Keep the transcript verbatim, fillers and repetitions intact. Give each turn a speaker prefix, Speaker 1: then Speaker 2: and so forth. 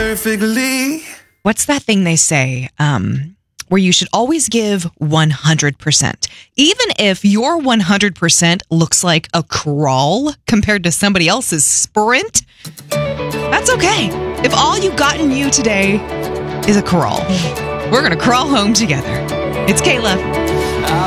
Speaker 1: perfectly.
Speaker 2: What's that thing they say? Um, where you should always give one hundred percent. Even if your one hundred percent looks like a crawl compared to somebody else's sprint, that's okay. If all you got in you today is a crawl, we're going to crawl home together. It's Kayla.